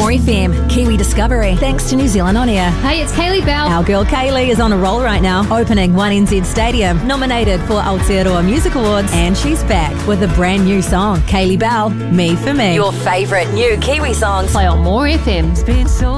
More FM, Kiwi Discovery, thanks to New Zealand On Air. Hey, it's Kaylee Bell. Our girl Kaylee is on a roll right now, opening 1NZ Stadium, nominated for Aotearoa Music Awards, and she's back with a brand new song, Kaylee Bell, Me For Me. Your favourite new Kiwi songs. Play on More FM. It's been so